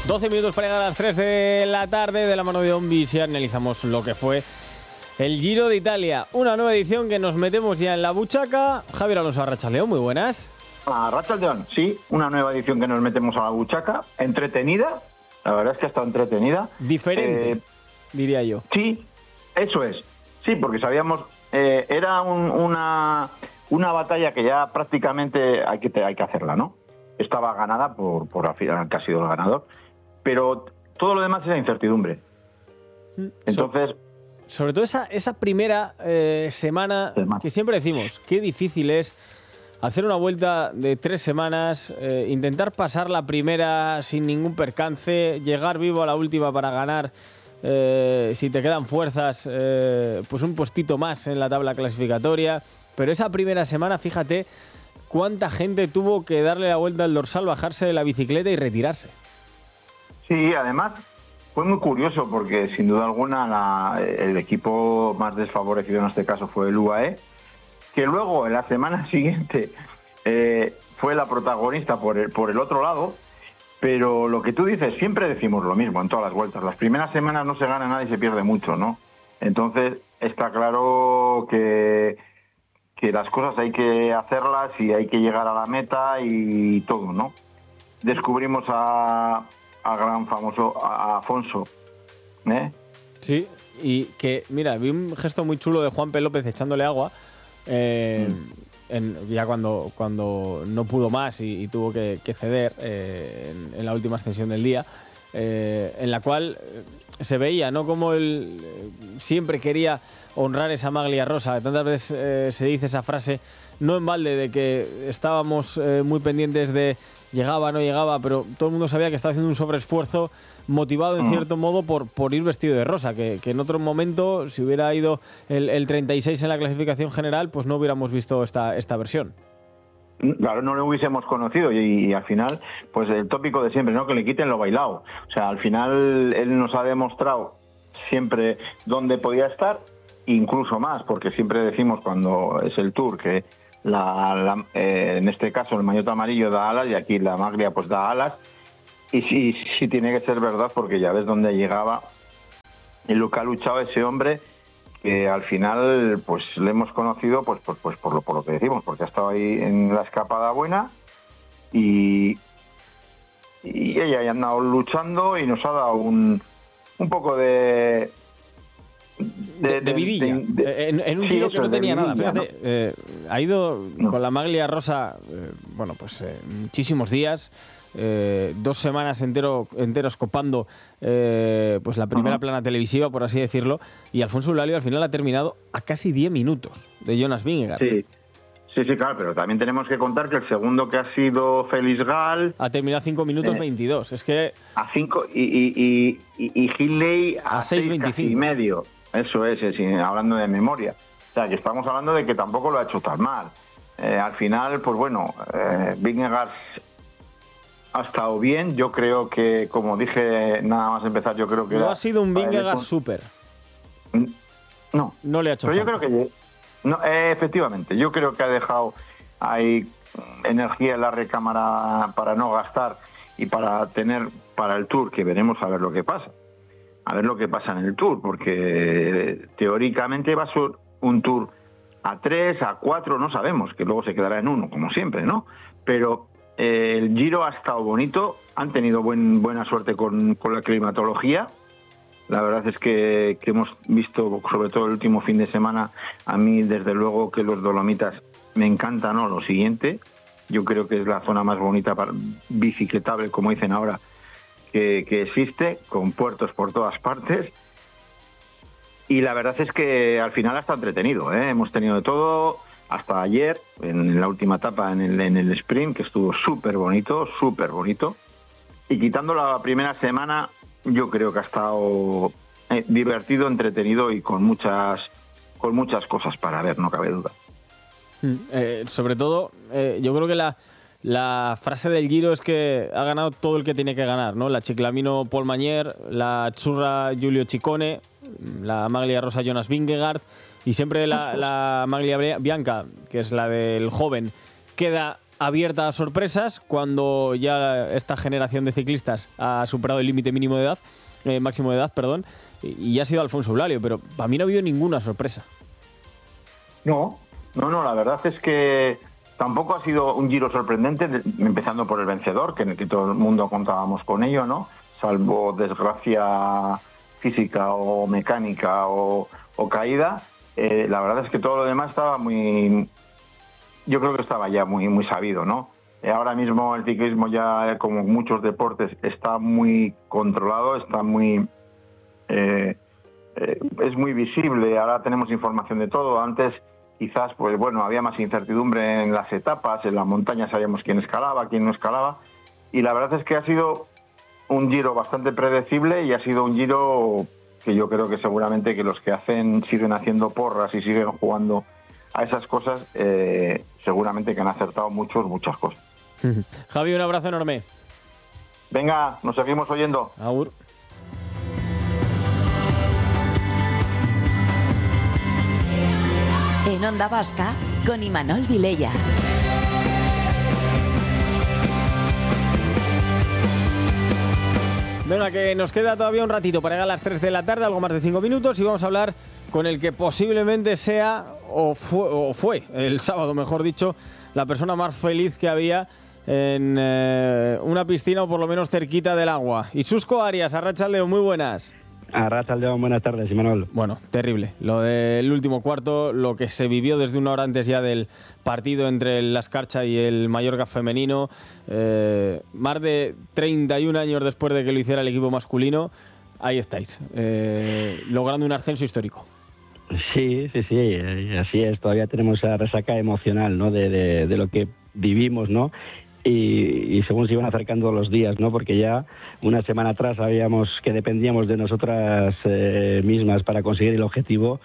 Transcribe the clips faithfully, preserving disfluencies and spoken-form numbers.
doce minutos para llegar a las tres de la tarde, de la mano de Ombis, y analizamos lo que fue el Giro de Italia. Una nueva edición que nos metemos ya en la buchaca. Javier Alonso, Arratsaldeon, muy buenas. Arratsaldeon, sí, una nueva edición que nos metemos a la buchaca. Entretenida, la verdad es que ha estado entretenida. Diferente, eh, diría yo. Sí, eso es. Sí, porque sabíamos, eh, era un, una, una batalla que ya prácticamente hay que, hay que hacerla, ¿no? Estaba ganada por, por al final que ha sido el ganador. Pero todo lo demás era incertidumbre. Entonces... So, sobre todo esa, esa primera eh, semana, semana que siempre decimos, qué difícil es hacer una vuelta de tres semanas, eh, intentar pasar la primera sin ningún percance, llegar vivo a la última para ganar, eh, si te quedan fuerzas, eh, pues un puestito más en la tabla clasificatoria. Pero esa primera semana, fíjate cuánta gente tuvo que darle la vuelta al dorsal, bajarse de la bicicleta y retirarse. Sí, además fue muy curioso porque sin duda alguna la, el equipo más desfavorecido en este caso fue el U A E, que luego en la semana siguiente eh, fue la protagonista por el, por el otro lado. Pero lo que tú dices, siempre decimos lo mismo en todas las vueltas, las primeras semanas no se gana nada y se pierde mucho, ¿no? Entonces está claro que, que las cosas hay que hacerlas y hay que llegar a la meta y todo, ¿no? Descubrimos a al gran famoso a Afonso, ¿eh? Sí, y que, mira, vi un gesto muy chulo de Juanpe López echándole agua, eh, mm. en, ya cuando, cuando no pudo más y, y tuvo que, que ceder eh, en, en la última ascensión del día, eh, en la cual se veía, ¿no?, como él eh, siempre quería honrar esa maglia rosa. Tantas veces eh, se dice esa frase, no en balde, de que estábamos eh, muy pendientes de llegaba, no llegaba, pero todo el mundo sabía que estaba haciendo un sobreesfuerzo motivado en cierto modo por, por ir vestido de rosa, que, que en otro momento, si hubiera ido el, el treinta y seis en la clasificación general, pues no hubiéramos visto esta, esta versión. Claro, no lo hubiésemos conocido y, y al final, pues el tópico de siempre, ¿no?, que le quiten lo bailado. O sea, al final él nos ha demostrado siempre dónde podía estar, incluso más, porque siempre decimos cuando es el Tour que La, la, eh, en este caso el maillot amarillo da alas y aquí la maglia pues da alas, y sí, sí tiene que ser verdad, porque ya ves dónde llegaba y lo que ha luchado ese hombre, que al final pues le hemos conocido pues, pues, pues por, lo, por lo que decimos, porque ha estado ahí en la escapada buena y, y ella ha andado luchando y nos ha dado un, un poco de De, de, de vidilla, de, de, en, en un sí, giro que no tenía vidilla, nada. Fíjate, ¿no? eh, ha ido no. con la maglia rosa, eh, bueno, pues eh, muchísimos días, eh, dos semanas entero, enteros copando eh, pues la primera uh-huh. plana televisiva, por así decirlo, y Alfonso Eulálio al final ha terminado a casi diez minutos de Jonas Vingegaard. Sí. Sí, sí, claro, pero también tenemos que contar que el segundo, que ha sido Félix Gall, ha terminado a cinco minutos eh, veintidós. Es que a cinco y, y, y, y Hindley a, a seis veinticinco y medio. Eso es, es, hablando de memoria. O sea, que estamos hablando de que tampoco lo ha hecho tan mal. Eh, al final, pues bueno, eh, Vingegaard ha estado bien. Yo creo que, como dije nada más empezar, yo creo que... No era, ha sido un Vingegaard un... súper. No. No le ha hecho Pero falta. yo creo que... No, eh, efectivamente, yo creo que ha dejado ahí energía en la recámara para no gastar y para tener para el Tour, que veremos a ver lo que pasa. A ver lo que pasa en el Tour, porque teóricamente va a ser un Tour a tres, a cuatro, no sabemos, que luego se quedará en uno, como siempre, ¿no? Pero eh, el Giro ha estado bonito, han tenido buen, buena suerte con, con la climatología. La verdad es que, que hemos visto, sobre todo el último fin de semana, a mí desde luego que los Dolomitas me encanta, ¿no? Lo siguiente, yo creo que es la zona más bonita para bicicletable, como dicen ahora, que, que existe, con puertos por todas partes. Y la verdad es que al final ha estado entretenido, ¿eh? Hemos tenido de todo, hasta ayer, en la última etapa, en el, en el sprint, que estuvo súper bonito, súper bonito. Y quitando la primera semana, yo creo que ha estado eh, divertido, entretenido y con muchas con muchas cosas para ver, no cabe duda. Mm, eh, sobre todo, eh, yo creo que la, la frase del Giro es que ha ganado todo el que tiene que ganar, ¿no? La Ciclamino Paul Mañer, la Churra Giulio Ciccone, la maglia rosa Jonas Vingegaard, y siempre la, la maglia bianca, que es la del joven, queda abierta a sorpresas cuando ya esta generación de ciclistas ha superado el límite mínimo de edad, eh, máximo de edad, perdón, y, y ha sido Alfonso Eulario, pero para mí no ha habido ninguna sorpresa. No, no, no, la verdad es que tampoco ha sido un Giro sorprendente, empezando por el vencedor, que, que todo el mundo contábamos con ello, ¿no? Salvo desgracia física o mecánica o, o caída, eh, la verdad es que todo lo demás estaba muy... Yo creo que estaba ya muy, muy sabido, ¿no? Eh, ahora mismo el ciclismo ya, como muchos deportes, está muy controlado, está muy... Eh, eh, es muy visible, ahora tenemos información de todo. Antes quizás, pues bueno, había más incertidumbre en las etapas, en las montañas sabíamos quién escalaba, quién no escalaba, y la verdad es que ha sido un Giro bastante predecible y ha sido un Giro que yo creo que seguramente que los que hacen siguen haciendo porras y siguen jugando a esas cosas, eh, seguramente que han acertado muchos, muchas cosas. Javi, un abrazo enorme. Venga, nos seguimos oyendo. Agur. En Onda Vasca, con Imanol Vilella. Venga, que nos queda todavía un ratito para llegar a las tres de la tarde, algo más de cinco minutos, y vamos a hablar con el que posiblemente sea, o fue, o fue el sábado, mejor dicho, la persona más feliz que había en eh, una piscina o por lo menos cerquita del agua. Isusco Arias, Arratsaldeon, muy buenas. Arratsaldeon, buenas tardes, Imanol. Bueno, terrible. Lo del último cuarto, lo que se vivió desde una hora antes ya del partido entre el Escarcha y el Mallorca femenino, eh, más de treinta y un años después de que lo hiciera el equipo masculino, ahí estáis, eh, logrando un ascenso histórico. Sí, sí, sí, así es. Todavía tenemos esa resaca emocional, ¿no? de, de, de lo que vivimos, ¿no? Y, y según se iban acercando los días, ¿no? Porque ya una semana atrás sabíamos que dependíamos de nosotras eh, mismas para conseguir el objetivo.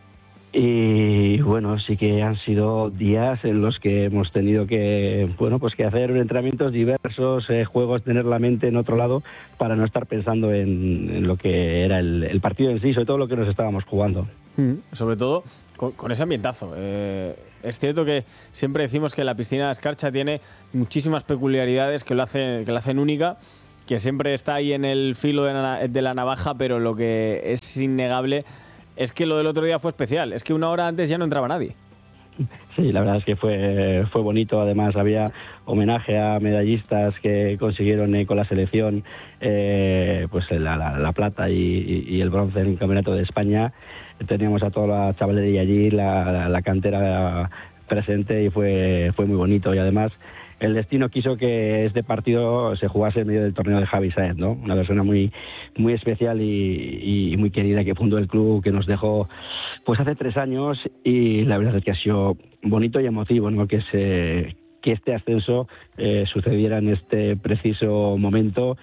Y bueno, sí que han sido días en los que hemos tenido que, bueno, pues que hacer entrenamientos diversos, eh, juegos, tener la mente en otro lado para no estar pensando en, en lo que era el, el partido en sí, sobre todo lo que nos estábamos jugando. Mm, sobre todo con, con ese ambientazo. Eh, es cierto que siempre decimos que la piscina de Escarcha tiene muchísimas peculiaridades que lo hacen, que la hacen única, que siempre está ahí en el filo de la, de la navaja, pero lo que es innegable es que lo del otro día fue especial. Es que una hora antes ya no entraba nadie. Sí, la verdad es que fue, fue bonito. Además había homenaje a medallistas que consiguieron eh, con la selección eh, pues la, la, la plata y, y el bronce en el Campeonato de España. Teníamos a toda la chavalería allí, la, la, la cantera presente, y fue, fue muy bonito. Y además el destino quiso que este partido se jugase en medio del torneo de Javi Sáenz, ¿no? Una persona muy, muy especial y, y muy querida, que fundó el club, que nos dejó pues hace tres años, y la verdad es que ha sido bonito y emotivo, ¿no? Que se que este ascenso eh, sucediera en este preciso momento.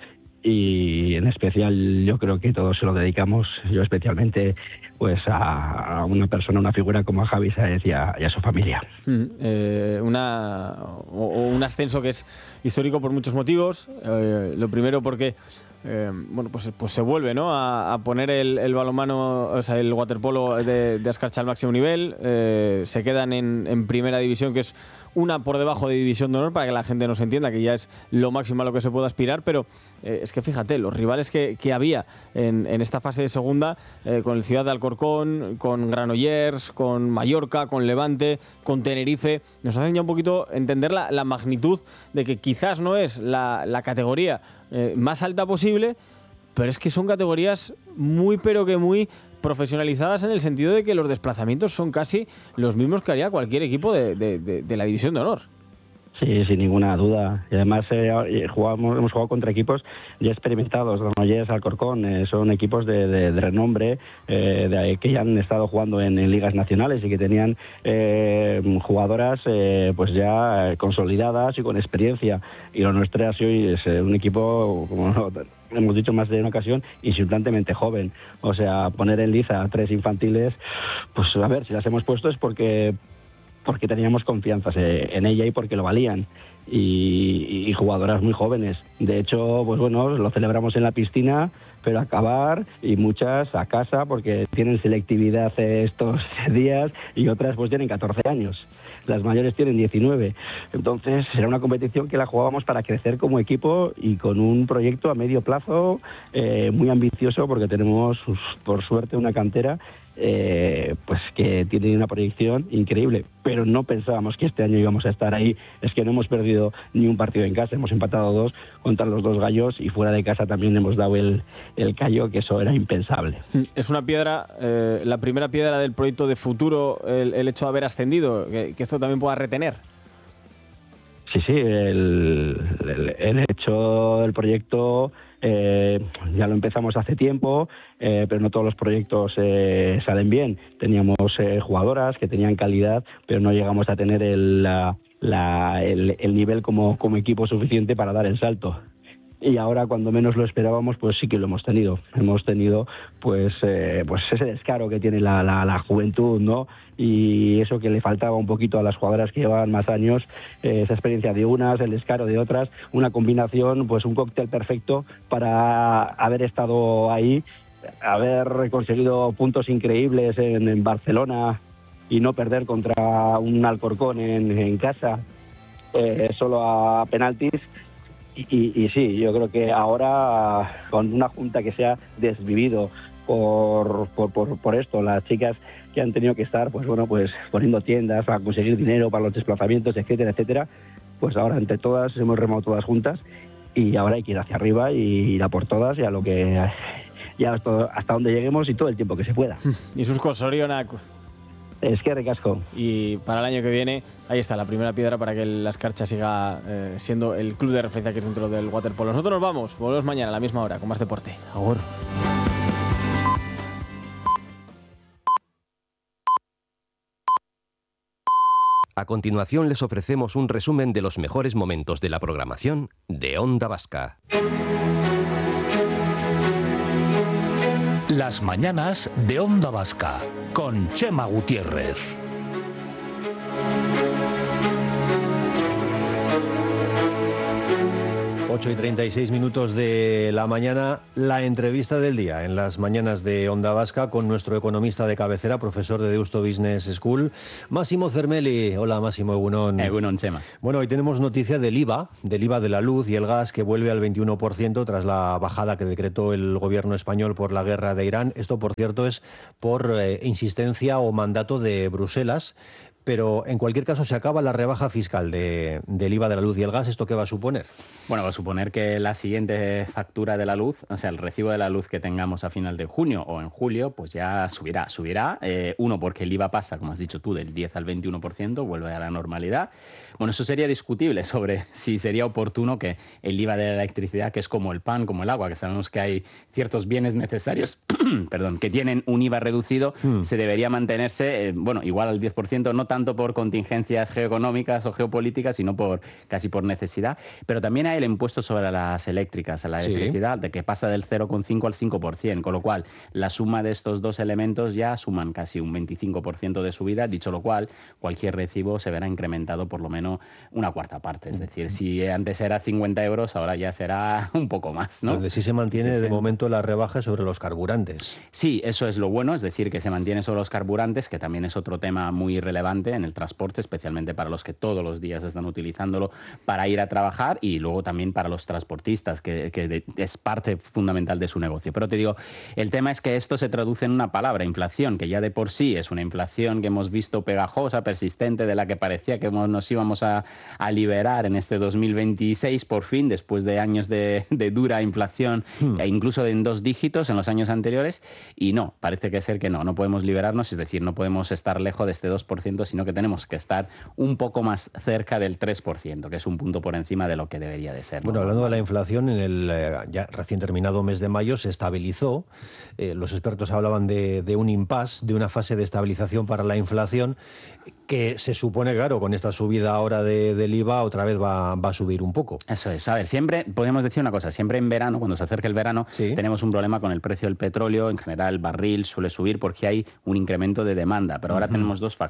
Y en especial yo creo que todos se lo dedicamos, yo especialmente, pues a una persona, una figura como a Javi Sáenz y a, y a su familia. Mm, eh, una, o, o un ascenso que es histórico por muchos motivos. Eh, lo primero porque eh, bueno, pues, pues se vuelve, ¿no?, a, a poner el, el balonmano, o sea, el waterpolo de, de Escarcha al máximo nivel. Eh, se quedan en, en primera división, que es una por debajo de división de honor, para que la gente nos entienda que ya es lo máximo a lo que se puede aspirar. Pero eh, es que fíjate, los rivales que, que había en, en esta fase de segunda, eh, con el Ciudad de Alcorcón, con Granollers, con Mallorca, con Levante, con Tenerife, nos hacen ya un poquito entender la, la magnitud de que quizás no es la, la categoría eh, más alta posible, pero es que son categorías muy pero que muy profesionalizadas, en el sentido de que los desplazamientos son casi los mismos que haría cualquier equipo de, de, de, de la división de honor. Sí, sin ninguna duda. Y además eh, jugamos, hemos jugado contra equipos ya experimentados. Granollers, Alcorcón, eh, son equipos de, de, de renombre, eh, de, que ya han estado jugando en, en ligas nacionales y que tenían eh, jugadoras eh, pues ya consolidadas y con experiencia. Y lo nuestro hoy es un equipo, como no, hemos dicho más de una ocasión, insultantemente joven. O sea, poner en liza a tres infantiles, pues a ver, si las hemos puesto es porque porque teníamos confianza en ella y porque lo valían, y, y jugadoras muy jóvenes. De hecho, pues bueno, lo celebramos en la piscina, pero a acabar, y muchas a casa porque tienen selectividad estos días, y otras pues tienen catorce años. las mayores tienen diecinueve. Entonces era una competición que la jugábamos para crecer como equipo y con un proyecto a medio plazo eh, muy ambicioso, porque tenemos, por suerte, una cantera Eh, pues que tiene una proyección increíble, pero no pensábamos que este año íbamos a estar ahí. Es que no hemos perdido ni un partido en casa, hemos empatado dos contra los dos gallos y fuera de casa también hemos dado el, el callo, que eso era impensable. Es una piedra, eh, la primera piedra del proyecto de futuro, el, el hecho de haber ascendido, que, que esto también pueda retener. Sí, sí, el, el, el hecho del proyecto eh, ya lo empezamos hace tiempo, eh, pero no todos los proyectos eh, salen bien. Teníamos eh, jugadoras que tenían calidad, pero no llegamos a tener el, la, la, el, el nivel como, como equipo suficiente para dar el salto. Y ahora, cuando menos lo esperábamos, pues sí que lo hemos tenido. Hemos tenido pues eh, pues ese descaro que tiene la, la, la juventud, ¿no? Y eso que le faltaba un poquito a las jugadoras que llevaban más años, eh, esa experiencia de unas, el descaro de otras, una combinación, pues un cóctel perfecto para haber estado ahí, haber conseguido puntos increíbles en, en Barcelona y no perder contra un Alcorcón en, en casa, eh, solo a penaltis. Y, y, y sí, yo creo que ahora, con una junta que se ha desvivido por, por, por, por esto, las chicas que han tenido que estar, pues bueno, pues poniendo tiendas para conseguir dinero para los desplazamientos, etcétera, etcétera, pues ahora entre todas hemos remado todas juntas y ahora hay que ir hacia arriba y ir a por todas y a lo que ya hasta, hasta donde lleguemos y todo el tiempo que se pueda. Y sus Sorionak. Es que recasco. Y para el año que viene, ahí está la primera piedra para que la Escarcha siga eh, siendo el club de referencia que es dentro del waterpolo. Nosotros nos vamos, volvemos mañana a la misma hora con más deporte. Agur. A continuación les ofrecemos un resumen de los mejores momentos de la programación de Onda Vasca. Las mañanas de Onda Vasca con Chema Gutiérrez. ocho y treinta y seis minutos de la mañana, la entrevista del día en las mañanas de Onda Vasca con nuestro economista de cabecera, profesor de Deusto Business School, Máximo Cermeli. Hola Máximo, egunon. Egunon, Chema. Bueno, hoy tenemos noticia del I V A, del I V A de la luz y el gas, que vuelve al veintiuno por ciento tras la bajada que decretó el gobierno español por la guerra de Irán. Esto, por cierto, es por eh, insistencia o mandato de Bruselas. Pero en cualquier caso se acaba la rebaja fiscal de, del I V A de la luz y el gas. ¿Esto qué va a suponer? Bueno, va a suponer que la siguiente factura de la luz, o sea, el recibo de la luz que tengamos a final de junio o en julio, pues ya subirá. Subirá, eh, uno, porque el I V A pasa, como has dicho tú, del diez al veintiuno por ciento, vuelve a la normalidad. Bueno, eso sería discutible sobre si sería oportuno que el I V A de la electricidad, que es como el pan, como el agua, que sabemos que hay ciertos bienes necesarios, perdón, que tienen un I V A reducido, hmm. se debería mantenerse, eh, bueno, igual al diez por ciento, no tanto por contingencias geoeconómicas o geopolíticas, sino por casi por necesidad. Pero también hay el impuesto sobre las eléctricas, a la electricidad, sí, de que pasa del cero coma cinco al cinco por ciento, con lo cual la suma de estos dos elementos ya suman casi un veinticinco por ciento de subida, dicho lo cual, cualquier recibo se verá incrementado por lo menos una cuarta parte. Es decir, si antes era cincuenta euros, ahora ya será un poco más, ¿no? Donde sí se mantiene sí, de sí. momento la rebaja sobre los carburantes. Sí, eso es lo bueno, es decir, que se mantiene sobre los carburantes, que también es otro tema muy relevante en el transporte, especialmente para los que todos los días están utilizándolo para ir a trabajar, y luego también para los transportistas, que, que de, es parte fundamental de su negocio. Pero te digo, el tema es que esto se traduce en una palabra, inflación, que ya de por sí es una inflación que hemos visto pegajosa, persistente, de la que parecía que nos íbamos a, a liberar en este dos mil veintiséis, por fin, después de años de, de dura inflación, hmm. e incluso en dos dígitos en los años anteriores, y no, parece que ser que no, no podemos liberarnos, es decir, no podemos estar lejos de este dos por ciento, sino que tenemos que estar un poco más cerca del tres por ciento, que es un punto por encima de lo que debería de ser, ¿no? Bueno, hablando de la inflación, en el eh, ya recién terminado mes de mayo se estabilizó. Eh, los expertos hablaban de, de un impasse, de una fase de estabilización para la inflación, que se supone, claro, con esta subida ahora de, del I V A, otra vez va, va a subir un poco. Eso es. A ver, siempre, podemos decir una cosa, siempre en verano, cuando se acerca el verano, sí. tenemos un problema con el precio del petróleo. En general, el barril suele subir porque hay un incremento de demanda. Pero ahora uh-huh. tenemos dos factores.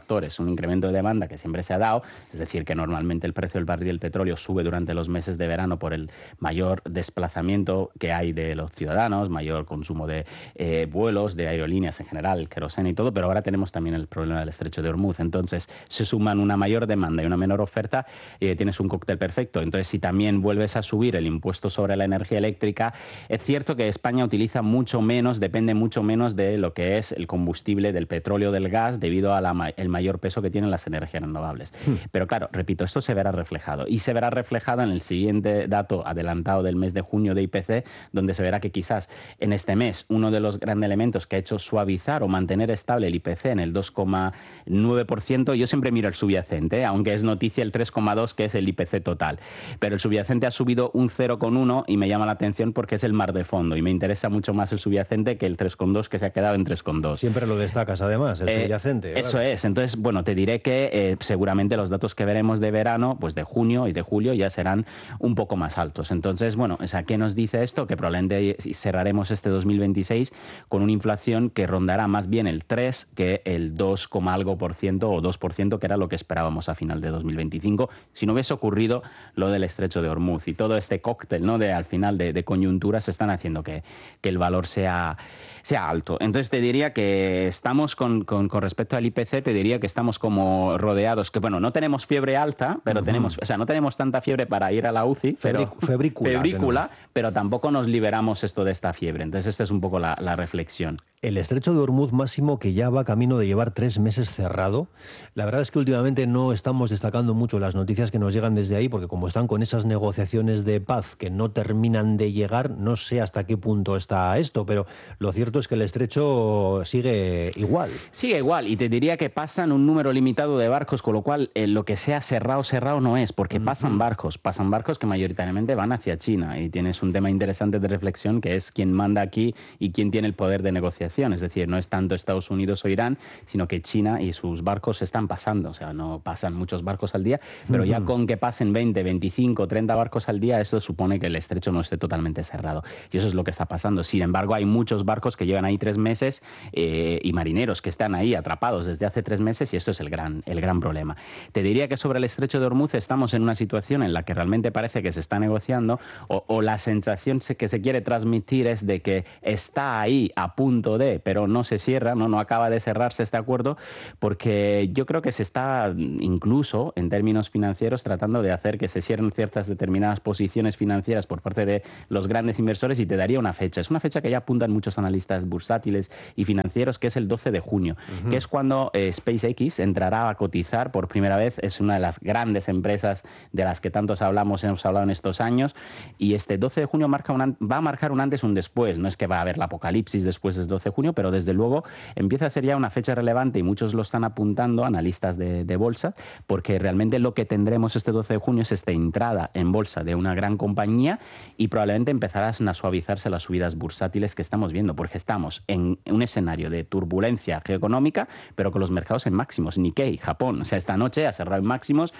un incremento de demanda que siempre se ha dado, es decir, que normalmente el precio del barril del petróleo sube durante los meses de verano por el mayor desplazamiento que hay de los ciudadanos, mayor consumo de eh, vuelos, de aerolíneas en general, el queroseno y todo, pero ahora tenemos también el problema del estrecho de Hormuz. Entonces, se suman una mayor demanda y una menor oferta y eh, tienes un cóctel perfecto. Entonces, si también vuelves a subir el impuesto sobre la energía eléctrica, es cierto que España utiliza mucho menos, depende mucho menos de lo que es el combustible, del petróleo, del gas, debido al ma mayor peso que tienen las energías renovables. Hmm. Pero claro, repito, esto se verá reflejado. Y se verá reflejado en el siguiente dato adelantado del mes de junio de I P C, donde se verá que quizás en este mes uno de los grandes elementos que ha hecho suavizar o mantener estable el I P C en el dos coma nueve por ciento, yo siempre miro el subyacente, ¿eh? Aunque es noticia el tres coma dos, que es el I P C total. Pero el subyacente ha subido un cero coma uno y me llama la atención porque es el mar de fondo y me interesa mucho más el subyacente que el tres coma dos, que se ha quedado en tres coma dos. Siempre lo destacas además, el eh, subyacente. Claro. Eso es. Entonces, bueno, te diré que eh, seguramente los datos que veremos de verano, pues de junio y de julio ya serán un poco más altos. Entonces, bueno, o sea, ¿qué nos dice esto? Que probablemente cerraremos este dos mil veintiséis con una inflación que rondará más bien el tres que el dos, algo por ciento o dos por ciento, que era lo que esperábamos a final de dos mil veinticinco, si no hubiese ocurrido lo del estrecho de Hormuz y todo este cóctel, ¿no?, de al final de, de coyunturas están haciendo que, que el valor sea, sea alto. Entonces te diría que estamos con, con, con respecto al I P C, te diría que estamos como rodeados, que bueno, no tenemos fiebre alta, pero uh-huh. tenemos, o sea, no tenemos tanta fiebre para ir a la U C I, pero, febrícula, febrícula pero tampoco nos liberamos esto de esta fiebre. Entonces esta es un poco la, la reflexión. El estrecho de Hormuz, Máximo, que ya va camino de llevar tres meses cerrado. La verdad es que últimamente no estamos destacando mucho las noticias que nos llegan desde ahí, porque como están con esas negociaciones de paz que no terminan de llegar, no sé hasta qué punto está esto, pero lo cierto es que el estrecho sigue igual. Sigue igual, y te diría que pasan un número limitado de barcos, con lo cual eh, lo que sea cerrado, cerrado no es, porque uh-huh. pasan barcos, pasan barcos que mayoritariamente van hacia China, y tienes un tema interesante de reflexión, que es quién manda aquí y quién tiene el poder de negociación. Es decir, no es tanto Estados Unidos o Irán, sino que China y sus barcos se están pasando. O sea, no pasan muchos barcos al día, pero uh-huh. ya con que pasen veinte, veinticinco, treinta barcos al día, esto supone que el estrecho no esté totalmente cerrado. Y eso es lo que está pasando. Sin embargo, hay muchos barcos que llevan ahí tres meses eh, y marineros que están ahí atrapados desde hace tres meses, y esto es el gran, el gran problema. Te diría que sobre el estrecho de Hormuz estamos en una situación en la que realmente parece que se está negociando, o, o la sensación que se quiere transmitir es de que está ahí a punto de, pero no se cierra, no, no acaba de cerrarse este acuerdo, porque yo creo que se está incluso en términos financieros tratando de hacer que se cierren ciertas determinadas posiciones financieras por parte de los grandes inversores, y te daría una fecha. Es una fecha que ya apuntan muchos analistas bursátiles y financieros, que es el doce de junio, uh-huh. que es cuando eh, SpaceX entrará a cotizar por primera vez. Es una de las grandes empresas de las que tantos hablamos, hemos hablado en estos años, y este doce de junio marca un, va a marcar un antes y un después. No es que va a haber la apocalipsis después del doce de junio, pero desde luego empieza a ser ya una fecha relevante, y muchos lo están apuntando, analistas de, de bolsa, porque realmente lo que tendremos este doce de junio es esta entrada en bolsa de una gran compañía, y probablemente empezarán a suavizarse las subidas bursátiles que estamos viendo, porque estamos en un escenario de turbulencia geoeconómica, pero con los mercados en máximos. Nikkei, Japón, o sea, esta noche ha cerrado en máximos,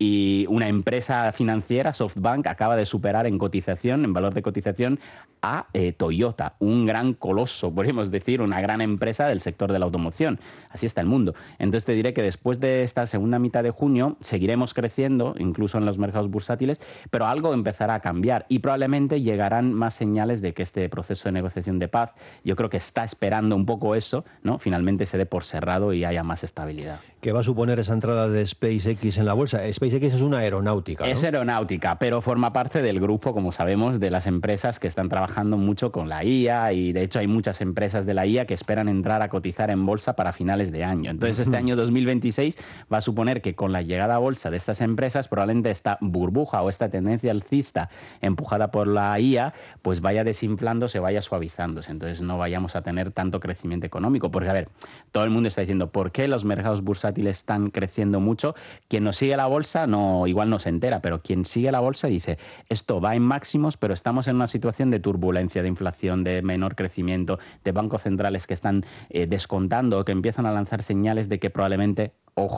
y una empresa financiera, SoftBank, acaba de superar en cotización, en valor de cotización, a eh, Toyota, un gran coloso, podríamos decir, una gran empresa del sector de la automoción. Así está el mundo. Entonces te diré que después de esta segunda mitad de junio seguiremos creciendo, incluso en los mercados bursátiles, pero algo empezará a cambiar, y probablemente llegarán más señales de que este proceso de negociación de paz, yo creo que está esperando un poco eso, ¿no?, finalmente se dé por cerrado y haya más estabilidad. ¿Qué va a suponer esa entrada de SpaceX en la bolsa? SpaceX es una aeronáutica, ¿no? Es aeronáutica, pero forma parte del grupo, como sabemos, de las empresas que están trabajando mucho con la I A, y de hecho hay muchas empresas de la I A que esperan entrar a cotizar en bolsa para finales de año. Entonces este año dos mil veintiséis va a suponer que con la llegada a bolsa de estas empresas, probablemente esta burbuja o esta tendencia alcista empujada por la I A pues vaya desinflándose, vaya suavizándose. Entonces no vayamos a tener tanto crecimiento económico, porque a ver, todo el mundo está diciendo ¿por qué los mercados bursátiles están creciendo mucho? Quien no sigue la bolsa no, igual no se entera, pero quien sigue la bolsa dice esto va en máximos, pero estamos en una situación de turbulencia, de inflación, de menor crecimiento, de bancos centrales que están eh, descontando o que empiezan a lanzar señales de que probablemente, ojo,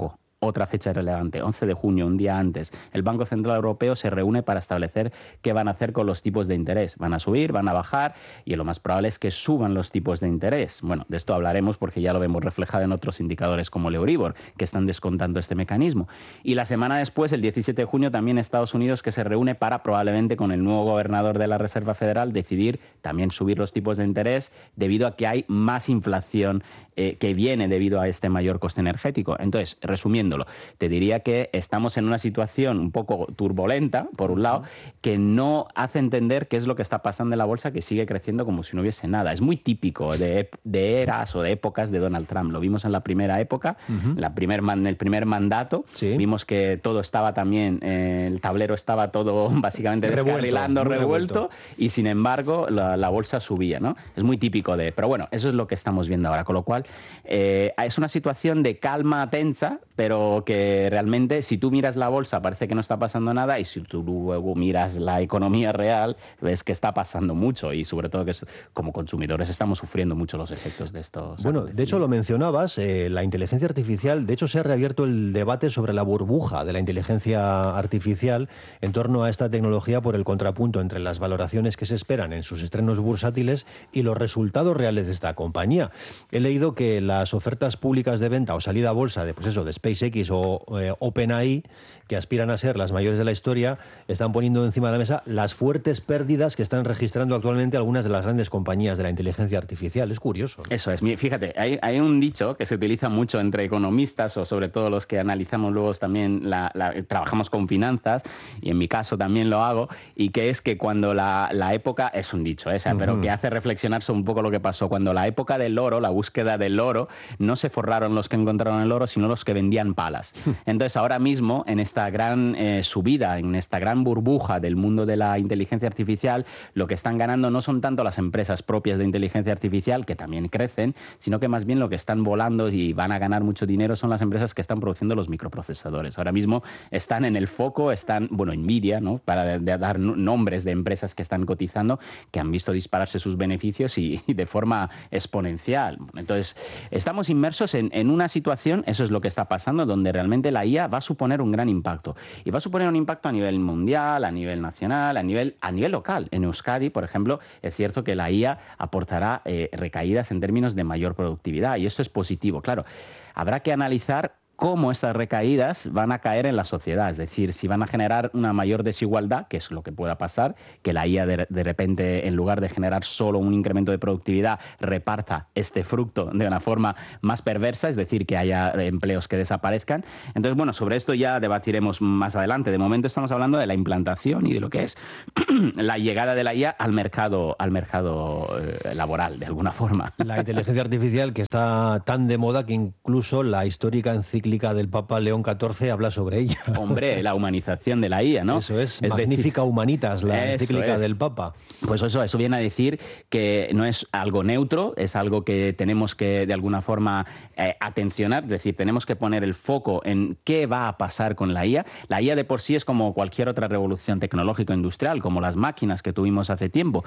otra fecha relevante, once de junio, un día antes, el Banco Central Europeo se reúne para establecer qué van a hacer con los tipos de interés. ¿Van a subir? ¿Van a bajar? Y lo más probable es que suban los tipos de interés. Bueno, de esto hablaremos porque ya lo vemos reflejado en otros indicadores como el Euribor, que están descontando este mecanismo. Y la semana después, el diecisiete de junio, también Estados Unidos, que se reúne para probablemente con el nuevo gobernador de la Reserva Federal decidir también subir los tipos de interés debido a que hay más inflación eh, que viene debido a este mayor coste energético. Entonces, resumiéndolo, te diría que estamos en una situación un poco turbulenta, por un lado, que no hace entender qué es lo que está pasando en la bolsa, que sigue creciendo como si no hubiese nada. Es muy típico de, de eras o de épocas de Donald Trump. Lo vimos en la primera época, uh-huh. la primer man, el primer mandato. Sí. Vimos que todo estaba también, eh, el tablero estaba todo básicamente descarrilando, revuelto, revuelto, revuelto, y sin embargo la, la bolsa subía, ¿no? Es muy típico de... Pero bueno, eso es lo que estamos viendo ahora, con lo cual eh, es una situación de calma tensa, pero que realmente si tú miras la bolsa parece que no está pasando nada, y si tú luego miras la economía real ves que está pasando mucho, y sobre todo que es, como consumidores estamos sufriendo mucho los efectos de estos. Bueno, de hecho lo mencionabas, eh, la inteligencia artificial, de hecho se ha reabierto el debate sobre la burbuja de la inteligencia artificial en torno a esta tecnología por el contrapunto entre las valoraciones que se esperan en sus estrenos bursátiles y los resultados reales de esta compañía. He leído que las ofertas públicas de venta o salida a bolsa de, pues eso, de SpaceX o eh, OpenAI, que aspiran a ser las mayores de la historia, están poniendo encima de la mesa las fuertes pérdidas que están registrando actualmente algunas de las grandes compañías de la inteligencia artificial. Es curioso, ¿no? Eso es. Fíjate, hay, hay un dicho que se utiliza mucho entre economistas, o sobre todo los que analizamos luego también, la, la, trabajamos con finanzas, y en mi caso también lo hago, y que es que cuando la, la época, es un dicho esa, uh-huh. pero que hace reflexionar sobre un poco lo que pasó. Cuando la época del oro, la búsqueda del oro, no se forraron los que encontraron el oro, sino los que vendían palas. Entonces ahora mismo, en esta gran eh, subida, en esta gran burbuja del mundo de la inteligencia artificial, lo que están ganando no son tanto las empresas propias de inteligencia artificial, que también crecen, sino que más bien lo que están volando y van a ganar mucho dinero son las empresas que están produciendo los microprocesadores. Ahora mismo están en el foco, están, bueno, Nvidia, ¿no? Para de, de dar nombres de empresas que están cotizando, que han visto dispararse sus beneficios y, y de forma exponencial. Entonces, estamos inmersos en, en una situación, eso es lo que está pasando, donde realmente la I A va a suponer un gran impacto. Y va a suponer un impacto a nivel mundial, a nivel nacional, a nivel, a nivel local. En Euskadi, por ejemplo, es cierto que la I A aportará eh, recaídas en términos de mayor productividad, y eso es positivo. Claro, habrá que analizar cómo estas recaídas van a caer en la sociedad, es decir, si van a generar una mayor desigualdad, que es lo que pueda pasar, que la I A de, de repente, en lugar de generar solo un incremento de productividad, reparta este fruto de una forma más perversa, es decir, que haya empleos que desaparezcan. Entonces, bueno, sobre esto ya debatiremos más adelante. De momento estamos hablando de la implantación y de lo que es la llegada de la I A al mercado, al mercado eh, laboral, de alguna forma. La inteligencia artificial, que está tan de moda que incluso la histórica encíclica del Papa León catorce habla sobre ella. Hombre, la humanización de la I A, ¿no? Eso es, es Magnifica decir, Humanitas, la encíclica es. del Papa. Pues eso, eso viene a decir que no es algo neutro, es algo que tenemos que, de alguna forma, eh, atencionar, es decir, tenemos que poner el foco en qué va a pasar con la I A. La I A de por sí es como cualquier otra revolución tecnológico-industrial, como las máquinas que tuvimos hace tiempo,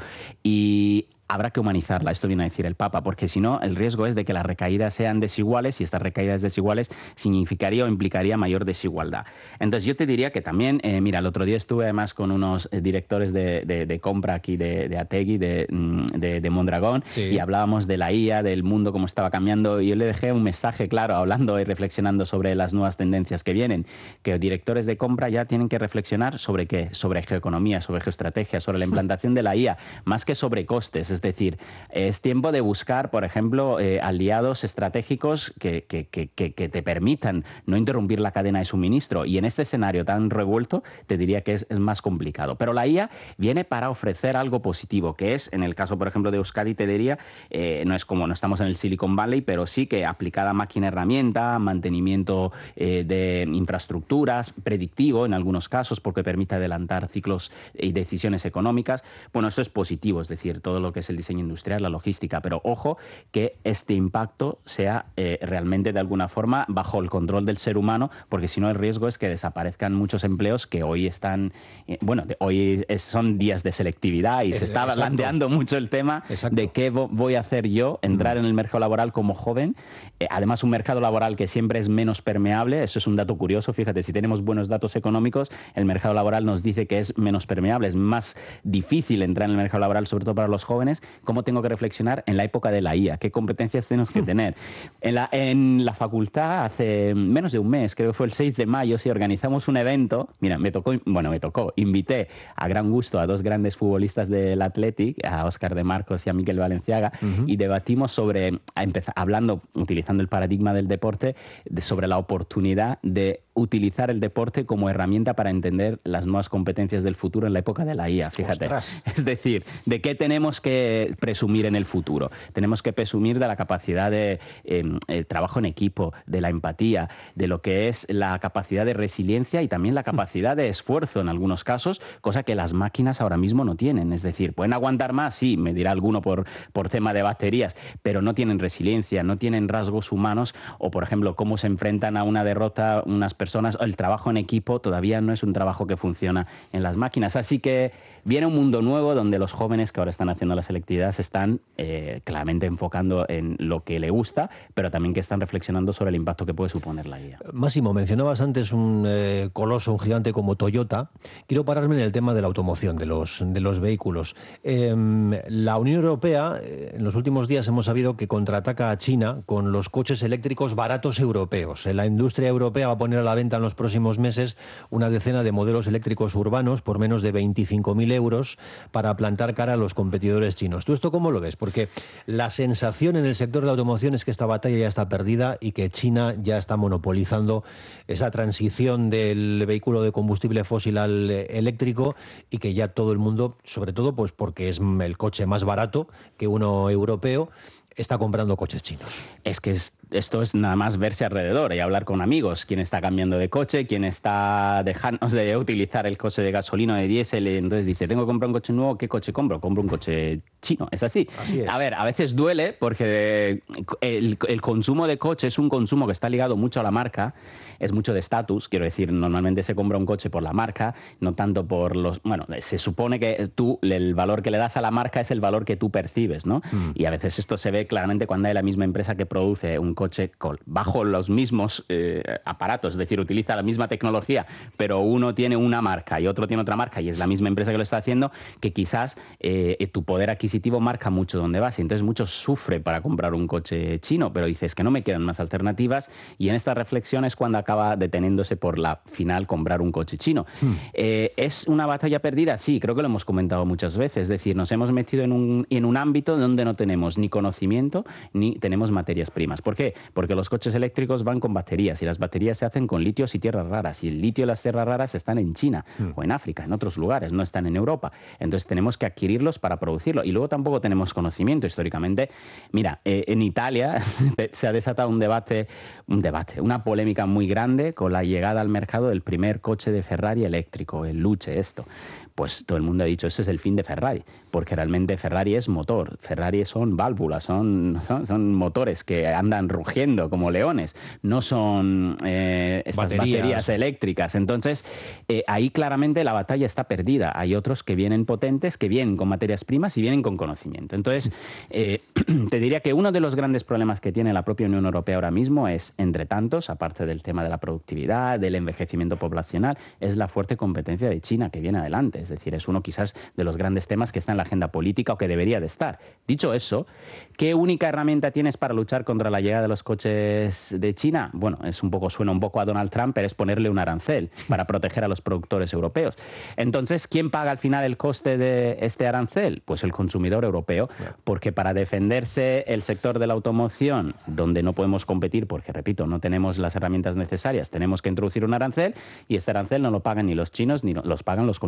y habrá que humanizarla, esto viene a decir el Papa, porque si no, el riesgo es de que las recaídas sean desiguales, y estas recaídas desiguales significaría o implicaría mayor desigualdad. Entonces yo te diría que también, eh, mira, el otro día estuve además con unos directores de, de, de compra aquí de, de Ategui, de, de, de Mondragón, sí. y hablábamos de la I A, del mundo, cómo estaba cambiando, y yo le dejé un mensaje claro, hablando y reflexionando sobre las nuevas tendencias que vienen, que directores de compra ya tienen que reflexionar sobre qué, sobre geoeconomía, sobre geoestrategia, sobre la implantación de la I A, más que sobre costes. Es decir, es tiempo de buscar, por ejemplo, eh, aliados estratégicos que, que, que, que te permitan no interrumpir la cadena de suministro. Y en este escenario tan revuelto, te diría que es, es más complicado. Pero la I A viene para ofrecer algo positivo, que es, en el caso, por ejemplo, de Euskadi, te diría, eh, no es como, no estamos en el Silicon Valley, pero sí que aplicada a máquina-herramienta, mantenimiento eh, de infraestructuras, predictivo en algunos casos, porque permite adelantar ciclos y decisiones económicas. Bueno, eso es positivo, es decir, todo lo que es el diseño industrial, la logística, pero ojo que este impacto sea eh, realmente de alguna forma bajo el control del ser humano, porque si no el riesgo es que desaparezcan muchos empleos que hoy están, eh, bueno, de, hoy es, son días de selectividad y eh, se está exacto. blandeando mucho el tema exacto. de qué voy a hacer yo, entrar mm. en el mercado laboral como joven, eh, además un mercado laboral que siempre es menos permeable, eso es un dato curioso, fíjate, si tenemos buenos datos económicos, el mercado laboral nos dice que es menos permeable, es más difícil entrar en el mercado laboral, sobre todo para los jóvenes. ¿Cómo tengo que reflexionar en la época de la I A? ¿Qué competencias tenemos que tener? En la, en la facultad, hace menos de un mes, creo que fue el seis de mayo, sí, organizamos un evento. Mira, me tocó, bueno, me tocó, invité a gran gusto a dos grandes futbolistas del Athletic, a Óscar de Marcos y a Miquel Valenciaga, uh-huh. y debatimos sobre, empezar, hablando, utilizando el paradigma del deporte, de, sobre la oportunidad de utilizar el deporte como herramienta para entender las nuevas competencias del futuro en la época de la I A, fíjate. Ostras. Es decir, ¿de qué tenemos que presumir en el futuro? Tenemos que presumir de la capacidad de eh, el trabajo en equipo, de la empatía, de lo que es la capacidad de resiliencia y también la capacidad de esfuerzo en algunos casos, cosa que las máquinas ahora mismo no tienen. Es decir, ¿pueden aguantar más? Sí, me dirá alguno por, por tema de baterías, pero no tienen resiliencia, no tienen rasgos humanos o, por ejemplo, cómo se enfrentan a una derrota unas personas. El trabajo en equipo todavía no es un trabajo que funciona en las máquinas. Así que viene un mundo nuevo donde los jóvenes que ahora están haciendo la selectividad se están eh, claramente enfocando en lo que le gusta, pero también que están reflexionando sobre el impacto que puede suponer la I A. Máximo, mencionabas antes un eh, coloso, un gigante como Toyota. Quiero pararme en el tema de la automoción, de los, de los vehículos. Eh, la Unión Europea, eh, en los últimos días hemos sabido que contraataca a China con los coches eléctricos baratos europeos. La industria europea va a poner a la venta en los próximos meses una decena de modelos eléctricos urbanos por menos de veinticinco mil euros para plantar cara a los competidores chinos. ¿Tú esto cómo lo ves? Porque la sensación en el sector de la automoción es que esta batalla ya está perdida y que China ya está monopolizando esa transición del vehículo de combustible fósil al eléctrico y que ya todo el mundo, sobre todo pues porque es el coche más barato que uno europeo, está comprando coches chinos. Es que es, esto es nada más verse alrededor y hablar con amigos. Quién está cambiando de coche, quién está dejando de utilizar el coche de gasolina o de diésel. Entonces dice, tengo que comprar un coche nuevo, ¿qué coche compro? Compro un coche chino. Es así. Así es. A ver, a veces duele porque el, el consumo de coche es un consumo que está ligado mucho a la marca, es mucho de estatus. Quiero decir, normalmente se compra un coche por la marca, no tanto por los... Bueno, se supone que tú, el valor que le das a la marca es el valor que tú percibes, ¿no? Mm. Y a veces esto se ve claramente cuando hay la misma empresa que produce un coche con, bajo los mismos eh, aparatos, es decir, utiliza la misma tecnología, pero uno tiene una marca y otro tiene otra marca y es la misma empresa que lo está haciendo, que quizás eh, tu poder adquisitivo marca mucho dónde vas. Y entonces muchos sufren para comprar un coche chino, pero dices que no me quedan más alternativas y en esta reflexión es cuando acaba deteniéndose por la final comprar un coche chino. Hmm. Eh, ¿Es una batalla perdida? Sí, creo que lo hemos comentado muchas veces. Es decir, nos hemos metido en un, en un ámbito donde no tenemos ni conocimiento ni tenemos materias primas. ¿Por qué? Porque los coches eléctricos van con baterías y las baterías se hacen con litios y tierras raras y el litio y las tierras raras están en China mm. o en África, en otros lugares, no están en Europa. Entonces tenemos que adquirirlos para producirlo y luego tampoco tenemos conocimiento históricamente. Mira, eh, en Italia se ha desatado un debate, un debate, una polémica muy grande con la llegada al mercado del primer coche de Ferrari eléctrico, el Luce, esto. Pues todo el mundo ha dicho, eso es el fin de Ferrari, porque realmente Ferrari es motor, Ferrari son válvulas, son, son, son motores que andan rugiendo como leones, no son eh, estas baterías. baterías eléctricas. Entonces, eh, ahí claramente la batalla está perdida. Hay otros que vienen potentes, que vienen con materias primas y vienen con conocimiento. Entonces, eh, te diría que uno de los grandes problemas que tiene la propia Unión Europea ahora mismo es, entre tantos, aparte del tema de la productividad, del envejecimiento poblacional, es la fuerte competencia de China que viene adelante. Es decir, es uno quizás de los grandes temas que está en la agenda política o que debería de estar. Dicho eso, ¿qué única herramienta tienes para luchar contra la llegada de los coches de China? Bueno, es un poco, suena un poco a Donald Trump, pero es ponerle un arancel para proteger a los productores europeos. Entonces, ¿quién paga al final el coste de este arancel? Pues el consumidor europeo, porque para defenderse el sector de la automoción, donde no podemos competir, porque, repito, no tenemos las herramientas necesarias, tenemos que introducir un arancel y este arancel no lo pagan ni los chinos ni los pagan los consumidores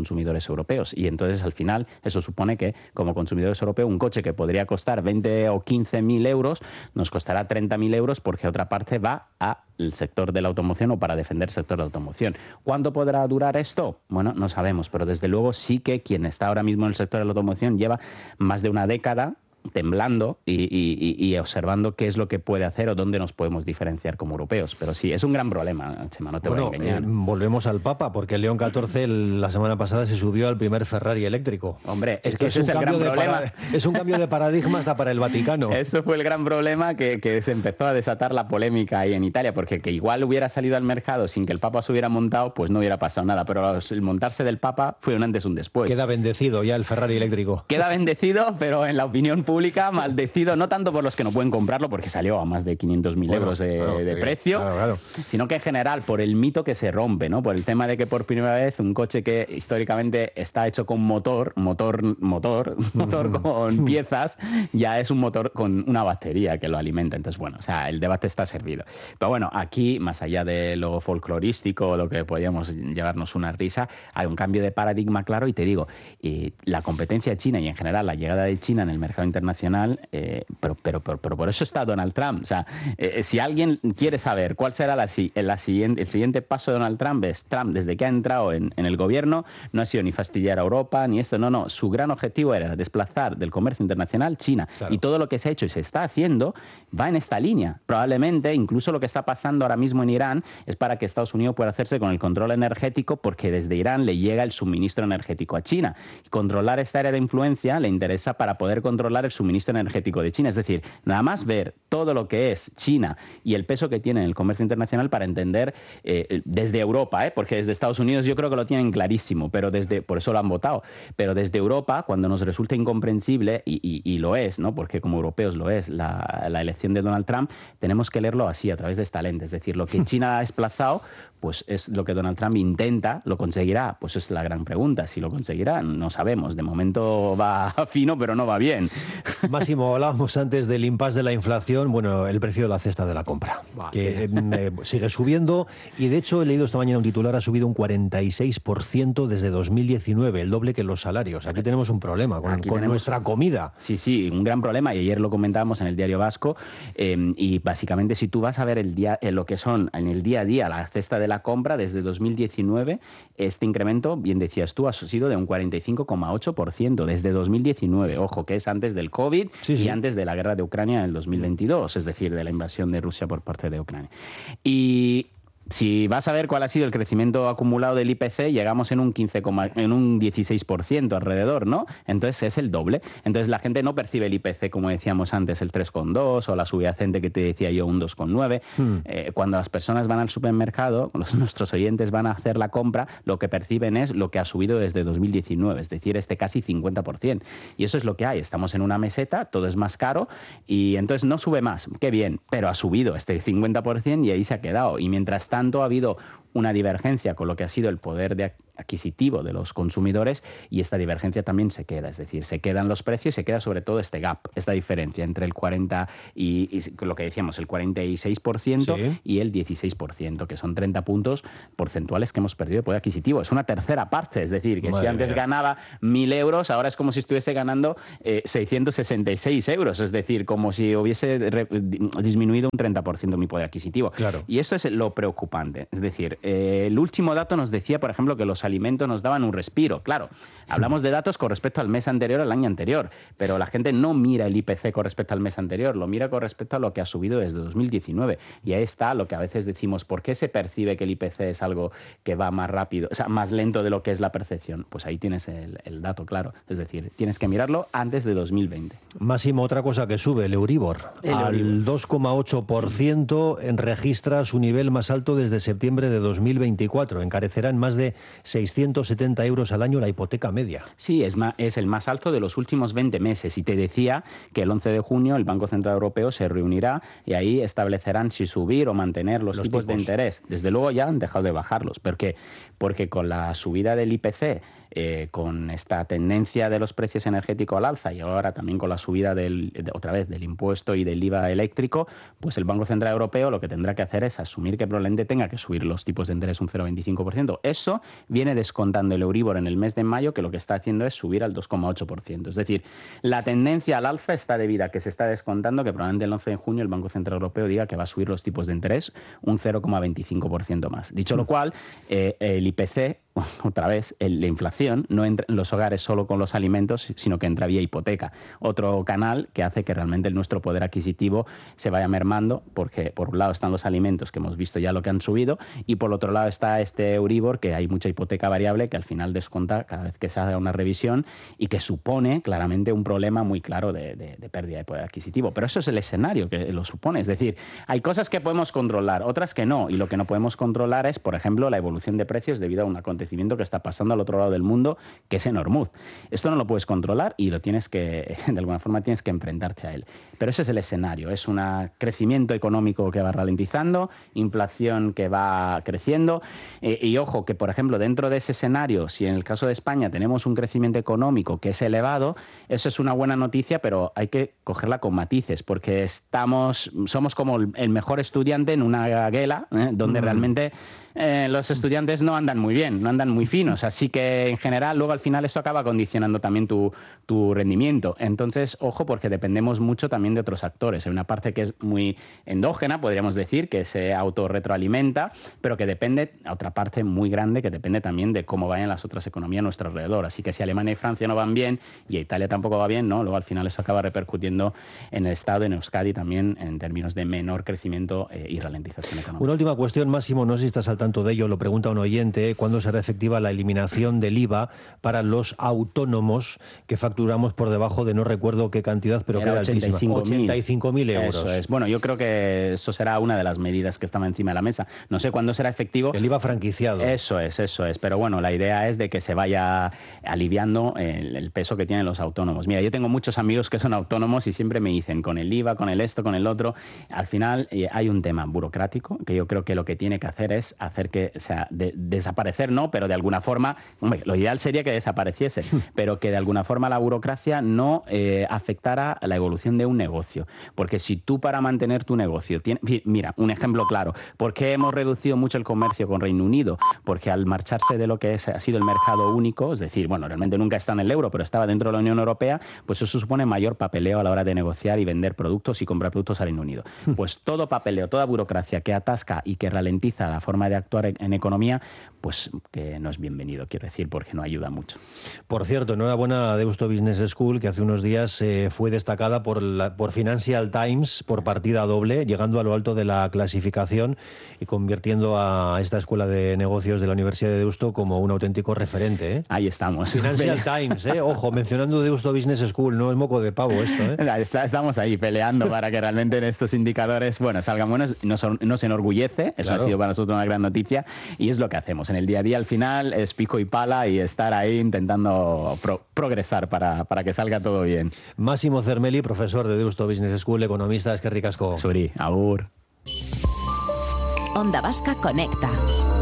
consumidores europeos. Y entonces, al final, eso supone que, como consumidores europeos, un coche que podría costar veinte o quince mil euros, nos costará treinta mil euros porque otra parte va al sector de la automoción o para defender el sector de la automoción. ¿Cuánto podrá durar esto? Bueno, no sabemos, pero desde luego sí que quien está ahora mismo en el sector de la automoción lleva más de una década temblando y, y, y observando qué es lo que puede hacer o dónde nos podemos diferenciar como europeos. Pero sí, es un gran problema, Chema, no te bueno, voy a engañar. Eh, volvemos al Papa, porque el León catorce el, la semana pasada se subió al primer Ferrari eléctrico. Hombre, es, es que, que ese es, es el gran problema. Para, es un cambio de paradigma hasta para el Vaticano. Eso fue el gran problema que, que se empezó a desatar la polémica ahí en Italia, porque que igual hubiera salido al mercado sin que el Papa se hubiera montado, pues no hubiera pasado nada. Pero el montarse del Papa fue un antes y un después. Queda bendecido ya el Ferrari eléctrico. Queda bendecido, pero en la opinión pública maldecido. No tanto por los que no pueden comprarlo, porque salió a más de quinientos mil bueno, euros de, claro, de precio, claro, claro. sino que en general por el mito que se rompe, ¿no? Por el tema de que por primera vez un coche que históricamente está hecho con motor, motor, motor, motor con piezas, ya es un motor con una batería que lo alimenta. Entonces, bueno, o sea, el debate está servido. Pero bueno, aquí, más allá de lo folclorístico, lo que podíamos llevarnos una risa, hay un cambio de paradigma claro y te digo, eh, la competencia de China y en general la llegada de China en el mercado internacional eh, Eh, pero, pero, pero, pero por eso está Donald Trump. O sea, eh, si alguien quiere saber cuál será la, la siguiente, el siguiente paso de Donald Trump, es Trump, desde que ha entrado en, en el gobierno, no ha sido ni fastidiar a Europa, ni esto, no, no. Su gran objetivo era desplazar del comercio internacional China. Claro. Y todo lo que se ha hecho y se está haciendo va en esta línea. Probablemente, incluso lo que está pasando ahora mismo en Irán es para que Estados Unidos pueda hacerse con el control energético, porque desde Irán le llega el suministro energético a China. Y controlar esta área de influencia le interesa para poder controlar el suministro energético de China. Es decir, nada más ver todo lo que es China y el peso que tiene en el comercio internacional para entender eh, desde Europa, ¿eh? porque desde Estados Unidos yo creo que lo tienen clarísimo, pero desde, por eso lo han votado, pero desde Europa, cuando nos resulta incomprensible, y, y, y lo es, ¿no? porque como europeos lo es, la, la elección de Donald Trump, tenemos que leerlo así, a través de esta lente. Es decir, lo que China ha desplazado, pues es lo que Donald Trump intenta. ¿Lo conseguirá? Pues es la gran pregunta. Si lo conseguirá, no sabemos. De momento va fino, pero no va bien. Máximo, hablábamos antes del impasse de la inflación. Bueno, el precio de la cesta de la compra, Buah, que eh, sigue subiendo. Y de hecho, he leído esta mañana un titular, ha subido un cuarenta y seis por ciento desde dos mil diecinueve, el doble que los salarios. Aquí tenemos un problema con, con tenemos, nuestra comida. Sí, sí, un gran problema. Y ayer lo comentábamos en el Diario Vasco. Eh, y básicamente, si tú vas a ver el día, eh, lo que son en el día a día la cesta de la compra desde dos mil diecinueve, este incremento, bien decías tú, ha sido de un cuarenta y cinco coma ocho por ciento desde dos mil diecinueve. Ojo, que es antes del COVID sí, sí. y antes de la guerra de Ucrania en el dos mil veintidós, es decir, de la invasión de Rusia por parte de Ucrania. Y si vas a ver cuál ha sido el crecimiento acumulado del I P C, llegamos en un quince, en un dieciséis por ciento alrededor, ¿no? Entonces es el doble. Entonces la gente no percibe el I P C, como decíamos antes, el tres coma dos o la subyacente que te decía yo, un dos coma nueve. Hmm. Eh, cuando las personas van al supermercado, los, nuestros oyentes van a hacer la compra, lo que perciben es lo que ha subido desde dos mil diecinueve, es decir, este casi cincuenta por ciento. Y eso es lo que hay. Estamos en una meseta, todo es más caro y entonces no sube más. Qué bien, pero ha subido este cincuenta por ciento y ahí se ha quedado. Y mientras tanto, tanto ha habido una divergencia con lo que ha sido el poder de adquisitivo de los consumidores y esta divergencia también se queda, es decir, se quedan los precios y se queda sobre todo este gap, esta diferencia entre el cuarenta y, y lo que decíamos, el cuarenta y seis por ciento sí. y el dieciséis por ciento, que son treinta puntos porcentuales que hemos perdido de poder adquisitivo. Es una tercera parte, es decir, que Madre si antes mía. ganaba mil euros, ahora es como si estuviese ganando eh, seiscientos sesenta y seis euros, es decir, como si hubiese re, disminuido un treinta por ciento mi poder adquisitivo. Claro. Y esto es lo preocupante, es decir, eh, el último dato nos decía, por ejemplo, que los alimentos nos daban un respiro. Claro, hablamos de datos con respecto al mes anterior, al año anterior, pero la gente no mira el I P C con respecto al mes anterior, lo mira con respecto a lo que ha subido desde dos mil diecinueve. Y ahí está lo que a veces decimos, ¿por qué se percibe que el I P C es algo que va más rápido, o sea, más lento de lo que es la percepción? Pues ahí tienes el, el dato claro. Es decir, tienes que mirarlo antes de dos mil veinte. Máximo, otra cosa que sube, el Euribor. El al Euribor. dos coma ocho por ciento registra su nivel más alto desde septiembre de dos mil veinticuatro. Encarecerá en más de seiscientos setenta euros al año la hipoteca media. Sí, es, más, es el más alto de los últimos veinte meses. Y te decía que el once de junio el Banco Central Europeo se reunirá y ahí establecerán si subir o mantener los, los tipos, tipos de interés. Desde luego ya han dejado de bajarlos. ¿Por qué? Porque con la subida del I P C eh, con esta tendencia de los precios energéticos al alza y ahora también con la subida del, de, otra vez del impuesto y del I V A eléctrico, pues el Banco Central Europeo lo que tendrá que hacer es asumir que probablemente tenga que subir los tipos de interés un cero coma veinticinco por ciento. Eso viene descontando el Euribor en el mes de mayo, que lo que está haciendo es subir al dos coma ocho por ciento. Es decir, la tendencia al alza está debida a que se está descontando que probablemente el once de junio el Banco Central Europeo diga que va a subir los tipos de interés un cero coma veinticinco por ciento más. Dicho lo cual, eh, el I P C, otra vez, el, la inflación no entra en los hogares solo con los alimentos, sino que entra vía hipoteca. Otro canal que hace que realmente nuestro poder adquisitivo se vaya mermando, porque por un lado están los alimentos, que hemos visto ya lo que han subido, y por otro lado está este Euribor, que hay mucha hipoteca variable que al final desconta cada vez que se haga una revisión y que supone claramente un problema muy claro de, de, de pérdida de poder adquisitivo. Pero eso es el escenario que lo supone. Es decir, hay cosas que podemos controlar, otras que no, y lo que no podemos controlar es, por ejemplo, la evolución de precios debido a un acontecimiento que está pasando al otro lado del mundo, que es en Hormuz. Esto no lo puedes controlar y lo tienes que, de alguna forma, tienes que enfrentarte a él. Pero ese es el escenario. Es un crecimiento económico que va ralentizando, inflación que va creciendo. Eh, y ojo, que por ejemplo, dentro de ese escenario, si en el caso de España tenemos un crecimiento económico que es elevado, eso es una buena noticia, pero hay que cogerla con matices, porque estamos, somos como el mejor estudiante en una guela, ¿eh? donde mm. realmente eh, los estudiantes no andan muy bien, no andan muy finos. Así que, en general, luego al final eso acaba condicionando también tu, tu rendimiento. Entonces, ojo, porque dependemos mucho también de otros actores. Hay una parte que es muy endógena, podríamos decir, que se autorretroalimenta, pero que depende, otra parte muy grande, que depende también de cómo vayan las otras economías a nuestro alrededor. Así que si Alemania y Francia no van bien y Italia tampoco va bien, ¿no? Luego al final eso acaba repercutiendo en el Estado, en Euskadi también, en términos de menor crecimiento eh, y ralentización económica. Una última cuestión, Máximo, no sé si estás al tanto de ello, lo pregunta un oyente, ¿cuándo será efectiva la eliminación del I V A para los autónomos que facturamos por debajo de no recuerdo qué cantidad, pero que era altísima? ochenta y cinco mil euros. Eso es. Bueno, yo creo que eso será una de las medidas que estaba encima de la mesa. No sé cuándo será efectivo. El I V A franquiciado. Eso es, eso es. Pero bueno, la idea es de que se vaya aliviando el, el peso que tienen los autónomos. Mira, yo tengo muchos amigos que son autónomos y siempre me dicen con el I V A, con el esto, con el otro. Al final eh, hay un tema burocrático que yo creo que lo que tiene que hacer es hacer que, o sea, de, desaparecer, no, pero de alguna forma, hombre, lo ideal sería que desapareciese, pero que de alguna forma la burocracia no eh, afectara a la evolución de un negocio. Porque si tú para mantener tu negocio, tiene, mira, un ejemplo claro, ¿por qué hemos reducido mucho el comercio con Reino Unido? Porque al marcharse de lo que es, ha sido el mercado único, es decir, bueno, realmente nunca está en el euro, pero estaba dentro de la Unión Europea, pues eso supone mayor papeleo a la hora de negociar y vender productos y comprar productos al Reino Unido. Pues todo papeleo, toda burocracia que atasca y que ralentiza la forma de actuar en, en economía, pues que no es bienvenido, quiero decir, porque no ayuda mucho. Por cierto, enhorabuena a Deusto Business School, que hace unos días eh, fue destacada por, la, por Financial Times por partida doble, llegando a lo alto de la clasificación y convirtiendo a esta escuela de negocios de la Universidad de Deusto como un auténtico referente. ¿eh? Ahí estamos. Financial Times, ¿eh? Ojo, mencionando Deusto Business School, no es moco de pavo esto. ¿eh? Estamos ahí peleando para que realmente en estos indicadores, bueno, salgan buenos. Nos, nos enorgullece, eso claro. Ha sido para nosotros una gran noticia y es lo que hacemos. En el día a día, al final, es pico y pala y estar ahí intentando pro, progresar para, para que salga todo bien. Máximo Cermeli, profesor de Deusto Business School, economista, eskerrik asko. Suri, agur. Onda Vasca conecta.